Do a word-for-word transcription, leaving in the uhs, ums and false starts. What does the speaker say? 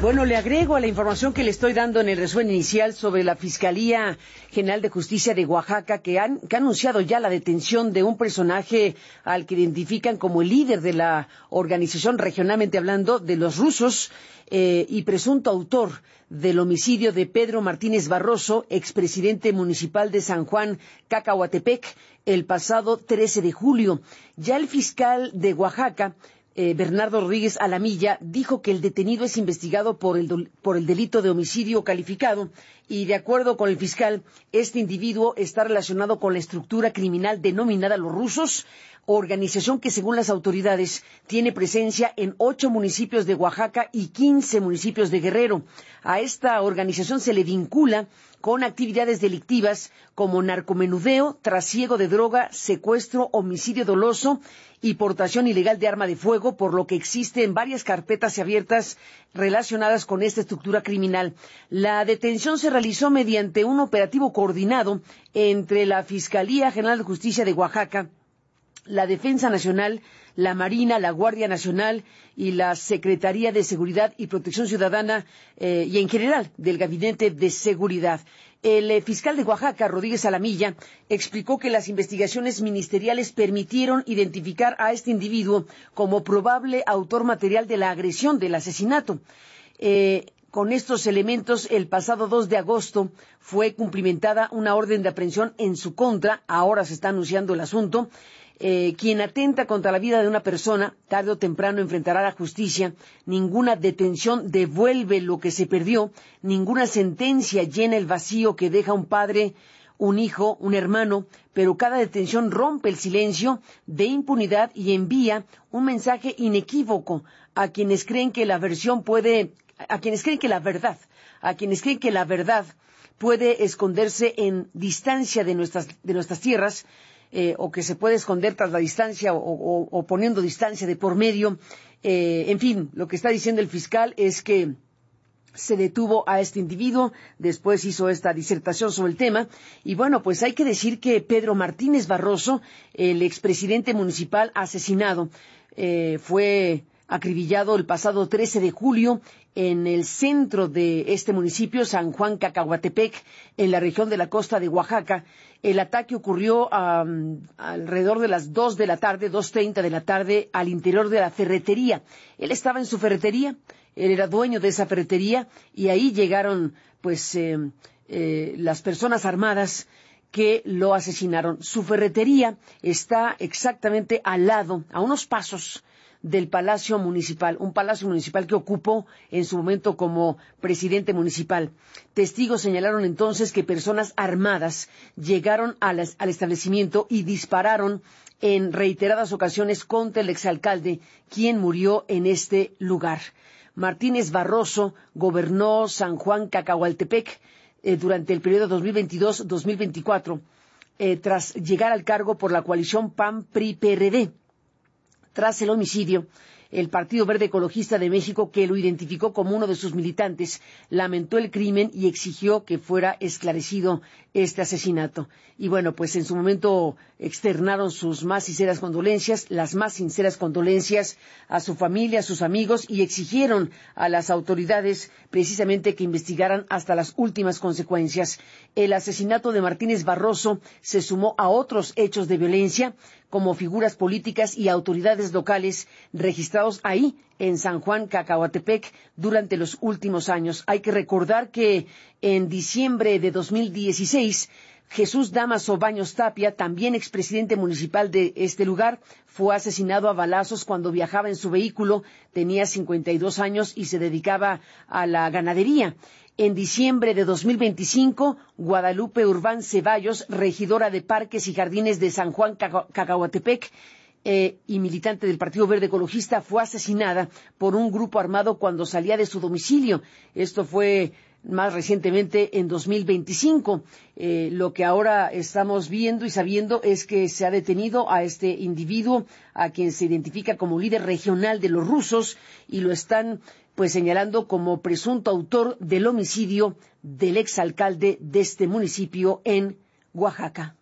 Bueno, le agrego a la información que le estoy dando en el resumen inicial sobre la Fiscalía General de Justicia de Oaxaca, que, han, que ha anunciado ya la detención de un personaje al que identifican como el líder de la organización, regionalmente hablando, de los rusos, eh, y presunto autor del homicidio de Pedro Martínez Barroso, expresidente municipal de San Juan Cacahuatepec, el pasado trece de julio. Ya el fiscal de Oaxaca, Eh, Bernardo Rodríguez Alamilla, dijo que el detenido es investigado por el, por el delito de homicidio calificado y, de acuerdo con el fiscal, este individuo está relacionado con la estructura criminal denominada Los Rusos, organización que, según las autoridades, tiene presencia en ocho municipios de Oaxaca y quince municipios de Guerrero. A esta organización se le vincula con actividades delictivas como narcomenudeo, trasiego de droga, secuestro, homicidio doloso y portación ilegal de arma de fuego, por lo que existen varias carpetas abiertas relacionadas con esta estructura criminal. La detención se realizó mediante un operativo coordinado entre la Fiscalía General de Justicia de Oaxaca, la Defensa Nacional, la Marina, la Guardia Nacional y la Secretaría de Seguridad y Protección Ciudadana eh, y en general del Gabinete de Seguridad. El eh, fiscal de Oaxaca, Rodríguez Alamilla, explicó que las investigaciones ministeriales permitieron identificar a este individuo como probable autor material de la agresión, del asesinato. Eh, Con estos elementos, el pasado dos de agosto fue cumplimentada una orden de aprehensión en su contra. Ahora se está anunciando el asunto. Eh, quien atenta contra la vida de una persona, tarde o temprano enfrentará la justicia. Ninguna detención devuelve lo que se perdió. Ninguna sentencia llena el vacío que deja un padre, un hijo, un hermano, pero cada detención rompe el silencio de impunidad y envía un mensaje inequívoco a quienes creen que la versión puede, a quienes creen que la verdad, a quienes creen que la verdad puede esconderse en distancia de nuestras, de nuestras tierras, eh, o que se puede esconder tras la distancia o, o, o poniendo distancia de por medio. Eh, en fin, lo que está diciendo el fiscal es que se detuvo a este individuo, después hizo esta disertación sobre el tema, y bueno, pues hay que decir que Pedro Martínez Barroso, el expresidente municipal asesinado, eh, fue acribillado el pasado trece de julio en el centro de este municipio, San Juan Cacahuatepec, en la región de la costa de Oaxaca. El ataque ocurrió um, alrededor de las dos de la tarde, dos treinta de la tarde, al interior de la ferretería. Él estaba en su ferretería, él era dueño de esa ferretería, y ahí llegaron pues eh, eh, las personas armadas que lo asesinaron. Su ferretería está exactamente al lado, a unos pasos del Palacio Municipal, un palacio municipal que ocupó en su momento como presidente municipal. Testigos señalaron entonces que personas armadas llegaron al, al establecimiento y dispararon en reiteradas ocasiones contra el exalcalde, quien murió en este lugar. Martínez Barroso gobernó San Juan Cacahuatepec eh, durante el periodo dos mil veintidós a dos mil veinticuatro, eh, tras llegar al cargo por la coalición P A N P R I P R D. Tras el homicidio, el Partido Verde Ecologista de México, que lo identificó como uno de sus militantes, lamentó el crimen y exigió que fuera esclarecido este asesinato. Y bueno, pues en su momento externaron sus más sinceras condolencias, las más sinceras condolencias a su familia, a sus amigos, y exigieron a las autoridades precisamente que investigaran hasta las últimas consecuencias. El asesinato de Martínez Barroso se sumó a otros hechos de violencia, como figuras políticas y autoridades locales registrados ahí en San Juan Cacahuatepec durante los últimos años. Hay que recordar que en diciembre de dos mil dieciséis, Jesús Dámaso Baños Tapia, también expresidente municipal de este lugar, fue asesinado a balazos cuando viajaba en su vehículo. Tenía cincuenta y dos años y se dedicaba a la ganadería. En diciembre de dos mil veinticinco, Guadalupe Urbán Ceballos, regidora de Parques y Jardines de San Juan Cacahuatepec eh, y militante del Partido Verde Ecologista, fue asesinada por un grupo armado cuando salía de su domicilio. Esto fue más recientemente en dos mil veinticinco. Eh, lo que ahora estamos viendo y sabiendo es que se ha detenido a este individuo, a quien se identifica como líder regional de los rusos, y lo están pues señalando como presunto autor del homicidio del exalcalde de este municipio en Oaxaca.